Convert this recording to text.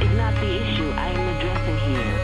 is not the issue I am addressing here.